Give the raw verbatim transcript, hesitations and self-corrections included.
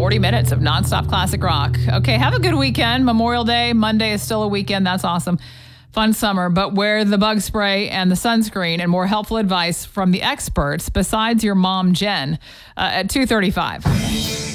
forty minutes of nonstop classic rock. Okay, have a good weekend. Memorial Day, Monday is still a weekend. That's awesome. Fun summer, but wear the bug spray and the sunscreen and more helpful advice from the experts besides your mom, Jen, uh, at two thirty-five.